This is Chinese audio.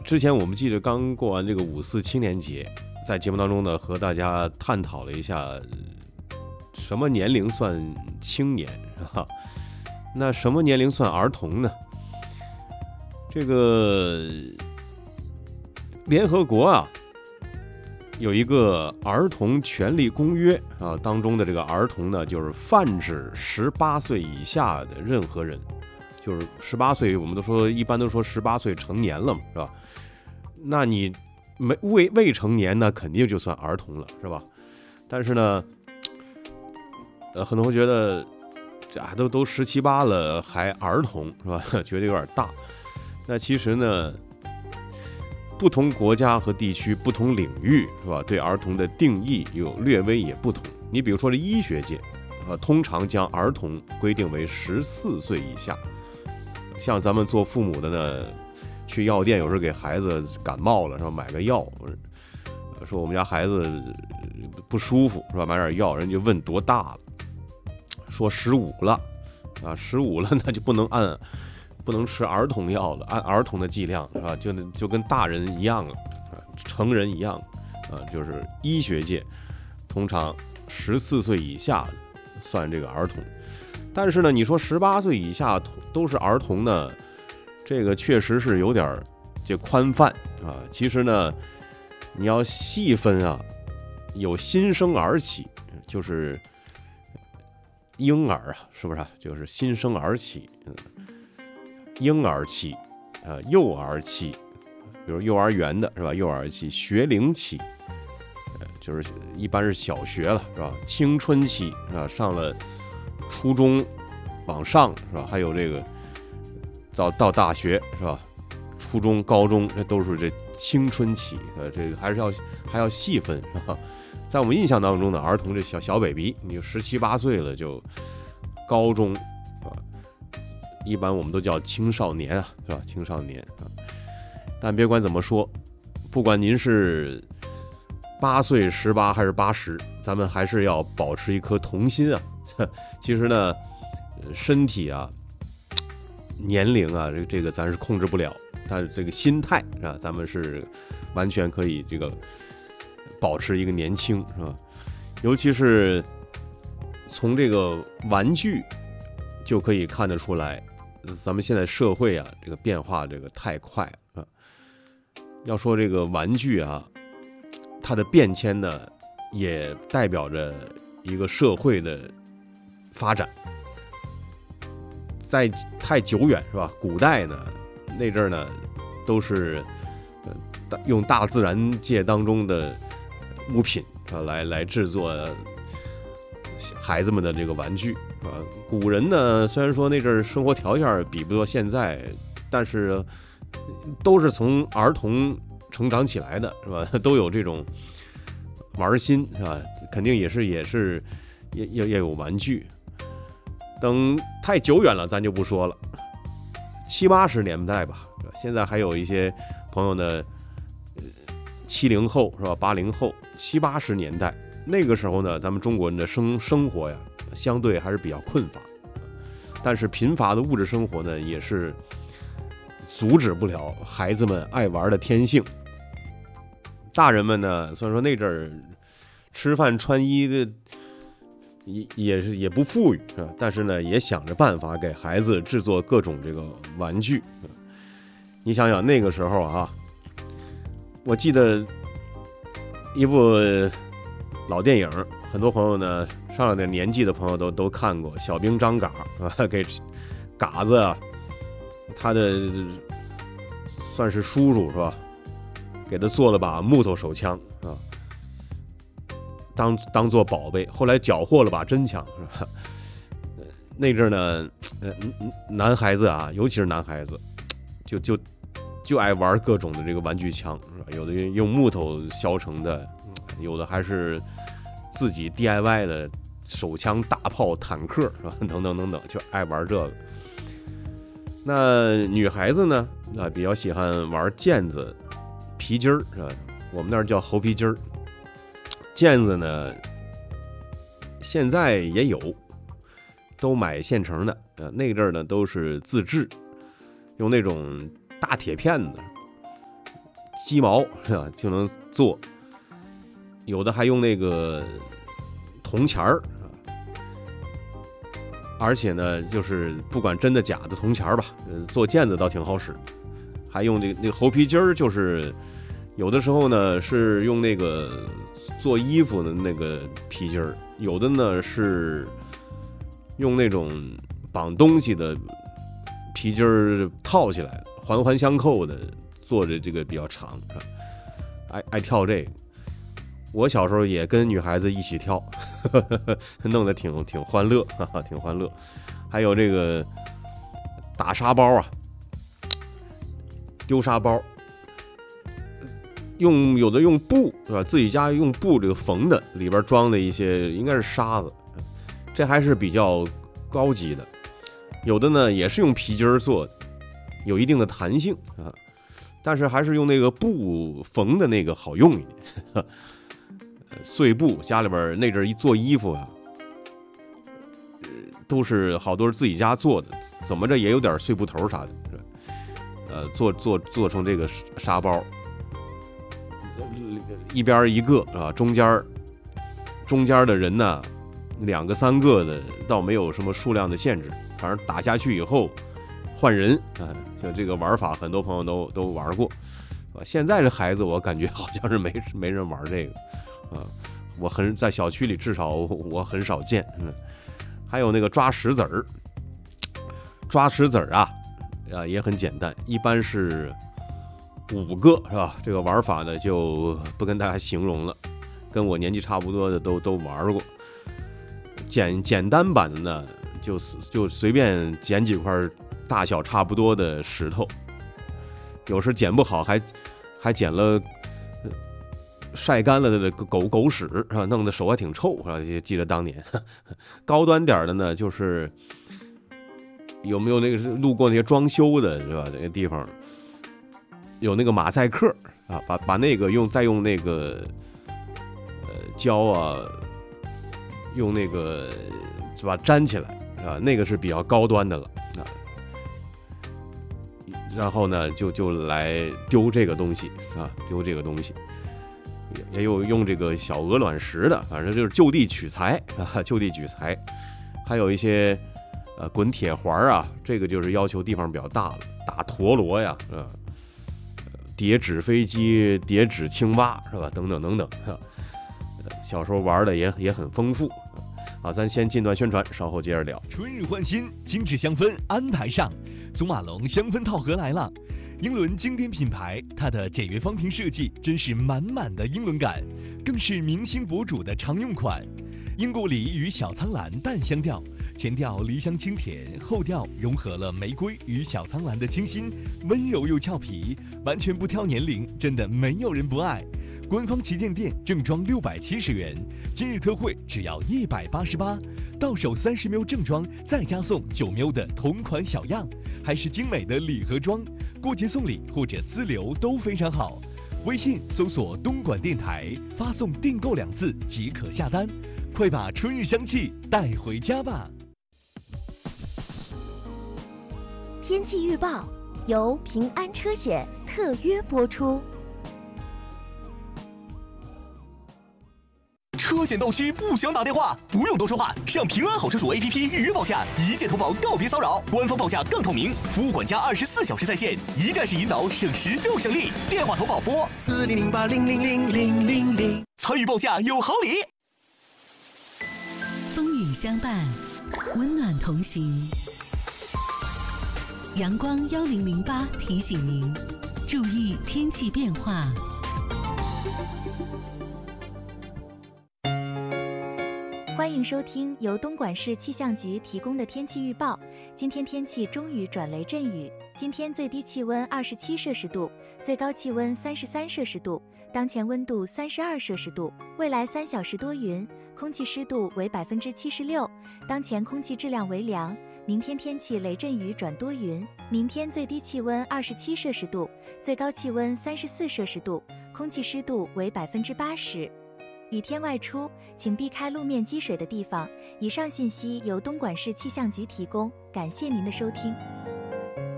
之前我们记得刚过完这个5·4青年节，在节目当中呢，和大家探讨了一下什么年龄算青年，那什么年龄算儿童呢？这个联合国啊，有一个儿童权利公约啊，当中的这个儿童呢，就是泛指18岁以下的任何人，就是18岁，我们一般都说18岁成年了嘛，是吧？那你未成年呢，肯定就算儿童了，是吧？但是呢，很多人觉得都17、18了还儿童，是吧？觉得有点大。那其实呢，不同国家和地区、不同领域，是吧？对儿童的定义有略微也不同。你比如说这医学界，通常将儿童规定为14岁以下。像咱们做父母的呢，去药店有时候给孩子感冒了，是吧？买个药，说我们家孩子不舒服，是吧？买点药，人就问多大了，说15了，啊，15了那就不能吃儿童药了，按儿童的剂量，是吧？就跟大人一样了，成人一样，就是医学界通常14岁以下算这个儿童。但是呢，你说18岁以下都是儿童呢，这个确实是有点这宽泛啊。其实呢，你要细分啊，有新生儿期，就是婴儿啊，是不是？就是新生儿期，婴儿期，幼儿期，比如幼儿园的是吧？幼儿期、学龄期，就是一般是小学了，是吧？青春期是吧？上了初中往上是吧？还有这个到大学是吧？初中、高中这都是这青春期，这个还要细分是吧？在我们印象当中呢，儿童这小 baby， 你就17、18岁了就高中是吧？一般我们都叫青少年啊，是吧？青少年啊。但别管怎么说，不管您是8岁、18还是80，咱们还是要保持一颗童心啊。其实呢，身体啊、年龄啊，这个咱是控制不了，但是这个心态是吧，咱们是完全可以这个保持一个年轻，是吧？尤其是从这个玩具就可以看得出来，咱们现在社会啊，这个变化这个太快啊。要说这个玩具啊，它的变迁呢，也代表着一个社会的发展。在太久远是吧？古代呢，那阵儿呢，都是用大自然界当中的物品啊来制作孩子们的这个玩具啊。古人呢，虽然说那阵儿生活条件比不过现在，但是都是从儿童成长起来的，是吧？都有这种玩心，是吧？肯定也有玩具。等太久远了，咱就不说了。70、80年代吧，现在还有一些朋友呢，70后是吧？80后，70、80年代那个时候呢，咱们中国人的生活呀，相对还是比较困乏，但是贫乏的物质生活呢，也是阻止不了孩子们爱玩的天性。大人们呢，虽然说那阵儿吃饭穿衣的也不富裕，是吧？但是呢，也想着办法给孩子制作各种这个玩具。你想想那个时候啊，我记得一部老电影，很多朋友呢上了点年纪的朋友都看过，小兵张嘎啊，给嘎子啊，他的算是叔叔是吧？给他做了把木头手枪啊，当做宝贝。后来缴获了把真枪，是吧？那阵呢，男孩子啊，尤其是男孩子，就爱玩各种的这个玩具枪，是吧？有的用木头削成的，有的还是自己 DIY 的手枪、大炮、坦克，是吧？等等等等，就爱玩这个。那女孩子呢，比较喜欢玩毽子、皮筋儿，是吧？我们那儿叫猴皮筋儿。毽子呢，现在也有，都买现成的。那阵儿呢都是自制，用那种大铁片子， 鸡毛是吧就能做，有的还用那个铜钱儿，而且呢，就是不管真的假的铜钱儿吧，做毽子倒挺好使。还用那个猴皮筋儿，就是有的时候呢是用那个做衣服的那个皮筋儿，有的呢是用那种绑东西的皮筋儿套起来，环环相扣的，做着这个比较长，是吧？爱跳这个。我小时候也跟女孩子一起跳，弄得挺欢乐，挺欢乐。还有这个打沙包啊，丢沙包，有的用布是吧？自己家用布这个缝的，里边装的一些应该是沙子，这还是比较高级的。有的呢也是用皮筋做的，有一定的弹性啊，但是还是用那个布缝的那个好用一点。碎布家里边那阵一做衣服啊，都是好多是自己家做的，怎么着也有点碎布头啥的，是吧？做成这个沙包，一边一个啊，中间的人呢，2个3个的，倒没有什么数量的限制，反正打下去以后换人啊，像这个玩法很多朋友都玩过。现在的孩子我感觉好像是没人玩这个。我在小区里至少我很少见。还有那个抓石子儿啊，也很简单，一般是5个是吧？这个玩法呢就不跟大家形容了，跟我年纪差不多的都玩过。简单版的呢，就随便捡几块大小差不多的石头，有时捡不好还捡了。晒干了的狗屎是吧？弄得手还挺臭是吧？记得当年。高端点的呢，就是有没有那个是路过那些装修的是吧？那个地方有那个马赛克啊，把那个再用那个胶啊，用那个是吧粘起来啊，那个是比较高端的了啊。然后呢，就来丢这个东西啊，丢这个东西。也有用这个小鹅卵石的，反正就是就地取材啊，就地取材。还有一些滚铁环啊，这个就是要求地方比较大了，打陀螺呀，叠纸飞机、叠纸青蛙是吧？等等等等。小时候玩的也很丰富啊。咱先进段宣传，稍后接着聊。 春日换新，精致香氛安排上，祖马龙香氛套盒来了。英伦经典品牌，它的简约方瓶设计真是满满的英伦感，更是明星博主的常用款。英国梨与小苍兰淡香调，前调梨香清甜，后调融合了玫瑰与小苍兰的清新，温柔又俏皮，完全不挑年龄，真的没有人不爱。官方旗舰店正装670元，今日特惠只要188，到手30ml正装，再加送9ml的同款小样，还是精美的礼盒装，过节送礼或者自留都非常好。微信搜索东莞电台，发送订购2字即可下单，快把春日香气带回家吧。 天气预报由平安车险特约播出。 车险到期不想打电话，不用多说话，上平安好车主 APP 预约报价，一键投保，告别骚扰，官方报价更透明，服务管家24小时在线，一站式引导，省时又省力。电话投保拨4008000000，参与报价有好礼。 风雨相伴，温暖同行。阳光1008提醒您，注意天气变化。 欢迎收听由东莞市气象局提供的天气预报。今天天气中雨转雷阵雨，今天最低气温27摄氏度，最高气温33摄氏度，当前温度32摄氏度。未来3小时多云，空气湿度为76%，当前空气质量为良。明天天气雷阵雨转多云，明天最低气温27摄氏度，最高气温34摄氏度，空气湿度为80%。雨天外出，请避开路面积水的地方。以上信息由东莞市气象局提供，感谢您的收听。